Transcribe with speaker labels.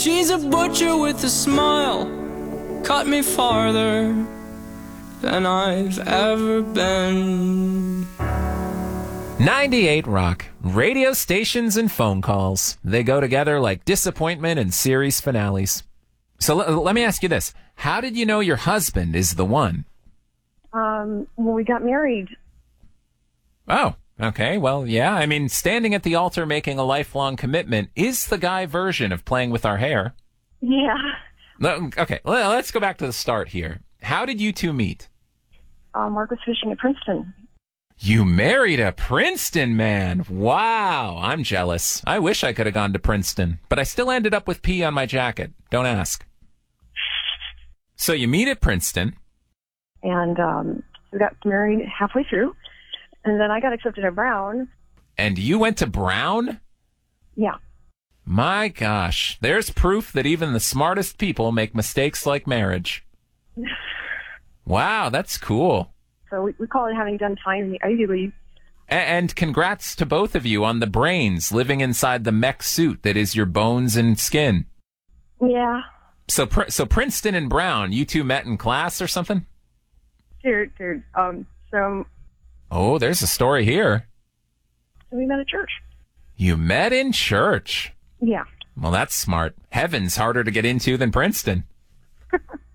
Speaker 1: She's a butcher with a smile, cut me farther than I've ever been.
Speaker 2: 98 Rock. Radio stations and phone calls. They go together like disappointment and series finales. So let me ask you this. How did you know your husband is the one?
Speaker 3: Well, we got married.
Speaker 2: Oh, okay. Well, yeah. I mean, standing at the altar making a lifelong commitment is the guy version of playing with our hair.
Speaker 3: Yeah.
Speaker 2: Okay, let's go back to the start here. How did you two meet?
Speaker 3: Mark was fishing at Princeton.
Speaker 2: You married a Princeton man. Wow, I'm jealous. I wish I could have gone to Princeton, but I still ended up with pee on my jacket. Don't ask. So you meet at Princeton.
Speaker 3: And we got married halfway through. And then I got accepted at Brown.
Speaker 2: And you went to Brown?
Speaker 3: Yeah.
Speaker 2: My gosh, there's proof that even the smartest people make mistakes like marriage. Wow, that's cool.
Speaker 3: So we call it having done fine in the Ivy League.
Speaker 2: And congrats to both of you on the brains living inside the mech suit that is your bones and skin.
Speaker 3: Yeah.
Speaker 2: So Princeton and Brown, you two met in class or something?
Speaker 3: Dude. So
Speaker 2: Oh, there's a story here.
Speaker 3: we met at church.
Speaker 2: You met in church.
Speaker 3: Yeah.
Speaker 2: Well, that's smart. Heaven's harder to get into than Princeton.